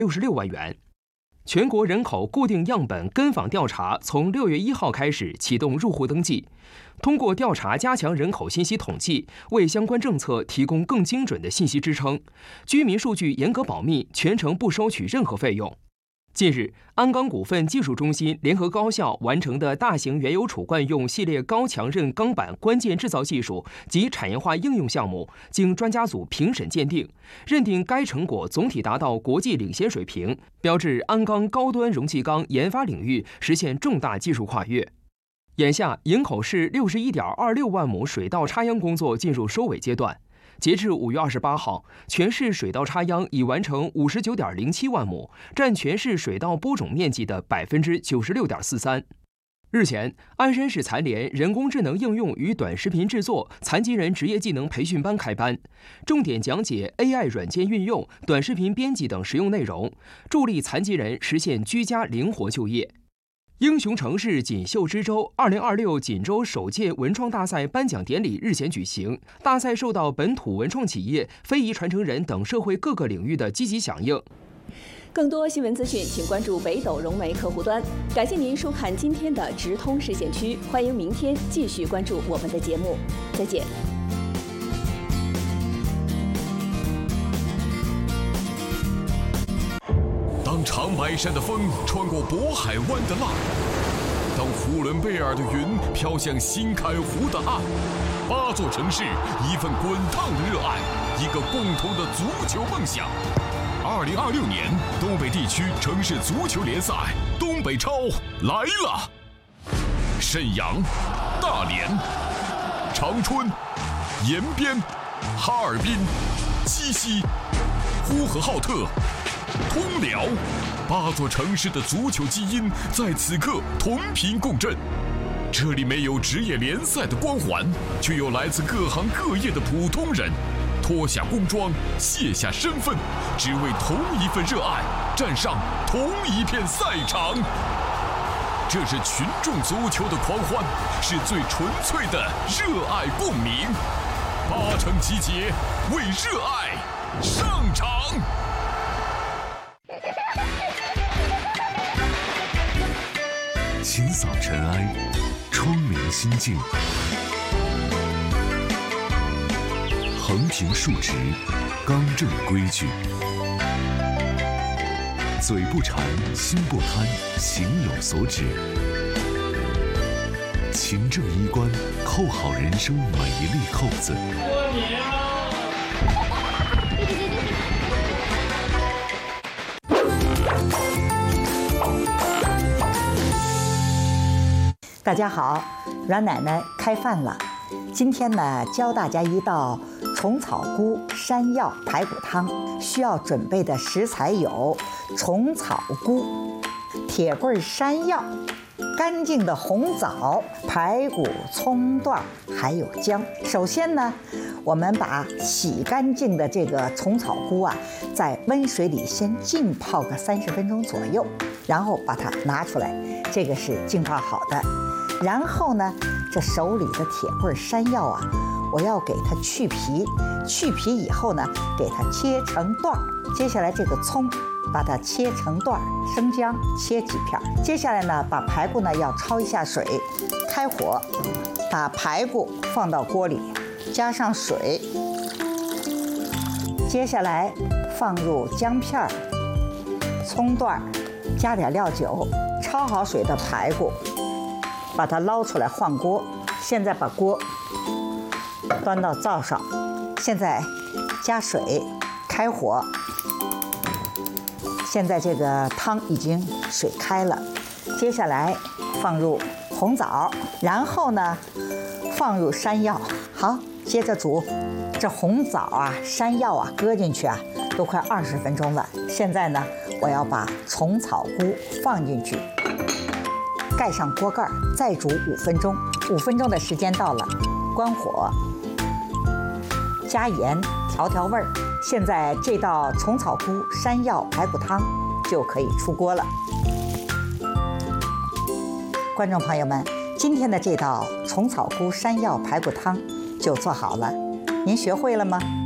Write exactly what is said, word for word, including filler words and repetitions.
六十六万元。全国人口固定样本跟访调查从六月一号开始启动入户登记，通过调查加强人口信息统计，为相关政策提供更精准的信息支撑。居民数据严格保密，全程不收取任何费用。近日，鞍钢股份技术中心联合高校完成的大型原油储罐用系列高强韧钢板关键制造技术及产业化应用项目，经专家组评审鉴定，认定该成果总体达到国际领先水平，标志鞍钢高端容器钢研发领域实现重大技术跨越。眼下，营口市六十一点二六万亩水稻插秧工作进入收尾阶段。截至五月二十八号，全市水稻插秧已完成五十九点零七万亩，占全市水稻播种面积的百分之九十六点四三。日前，鞍山市残联人工智能应用与短视频制作残疾人职业技能培训班开班，重点讲解 A I 软件运用、短视频编辑等实用内容，助力残疾人实现居家灵活就业。英雄城市锦绣之州二零二六锦州首届文创大赛颁奖典礼日前举行，大赛受到本土文创企业、非遗传承人等社会各个领域的积极响应。 更多新闻资讯，请关注北斗融媒客户端。感谢您收看今天的直通视线区，欢迎明天继续关注我们的节目，再见。 当长白山的风穿过渤海湾的浪，当呼伦贝尔的云飘向新开湖的岸，八座城市，一份滚烫的热爱，一个共同的足球梦想。二零二六年东北地区城市足球联赛东北超来了！沈阳、大连、长春、延边、哈尔滨、鸡西、呼和浩特、通辽，八座城市的足球基因在此刻同频共振。这里没有职业联赛的光环，却有来自各行各业的普通人，脱下工装，卸下身份，只为同一份热爱，站上同一片赛场。这是群众足球的狂欢，是最纯粹的热爱共鸣。八城集结，为热爱上场。 清扫尘埃，窗明心境，横平竖直，刚正规矩，嘴不馋，心不贪，行有所指，勤政衣冠，扣好人生每一粒扣子。 过年啊！ 大家好，阮奶奶开饭了。今天呢，教大家一道虫草菇山药排骨汤。需要准备的食材有虫草菇、铁棍山药、干净的红枣、排骨、葱段，还有姜。首先呢，我们把洗干净的这个虫草菇啊，在温水里先浸泡个三十分钟左右，然后把它拿出来，这个是浸泡好的。然后呢，这手里的铁棍山药啊，我要给它去皮，去皮以后呢，给它切成段儿。接下来这个葱，把它切成段儿，生姜切几片。接下来呢，把排骨呢要焯一下水，开火，把排骨放到锅里，加上水。接下来放入姜片、葱段，加点料酒，焯好水的排骨。把它捞出来换锅，现在把锅端到灶上，现在加水，开火。现在这个汤已经水开了，接下来放入红枣，然后呢放入山药，好，接着煮。这红枣啊、山药啊搁进去啊，都快二十分钟了。现在呢，我要把虫草菇放进去。盖上锅盖，再煮五分钟。五分钟的时间到了，关火，加盐调调味儿。现在这道虫草菇山药排骨汤就可以出锅了。观众朋友们，今天的这道虫草菇山药排骨汤就做好了，您学会了吗？